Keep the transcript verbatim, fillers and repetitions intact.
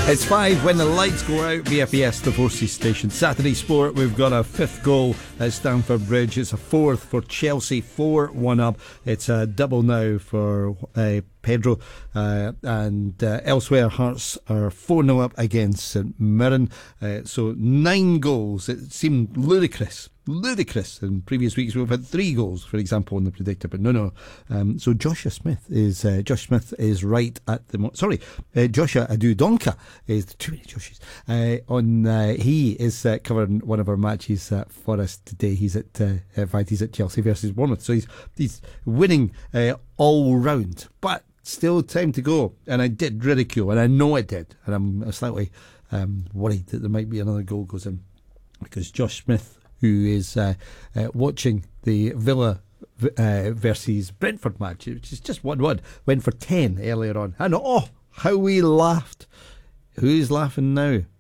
It's five when the lights go out. B F E S, the Forces Station. Saturday Sport, we've got a fifth goal at Stamford Bridge. It's a fourth for Chelsea, four one up. It's a double now for uh, Pedro. Uh, and uh, elsewhere, Hearts are four nil up against St Mirren. Uh, so nine goals. It seemed ludicrous. Ludicrous. In previous weeks we've had three goals, for example, in the predictor, but no, no. Um, so Joshua Smith is uh, Josh Smith is right at the mo- sorry, uh, Joshua Adu Donka is too many Joshes. Uh, on uh, he is uh, covering one of our matches uh, for us today. He's at uh, in fact he's at Chelsea versus Bournemouth, so he's he's winning uh, all round, but still time to go. And I did ridicule, and I know I did, and I'm slightly um, worried that there might be another goal goes in because Josh Smith, who is uh, uh, watching the Villa uh, versus Brentford match, which is just one one, went for ten earlier on. And oh, how we laughed. Who's laughing now?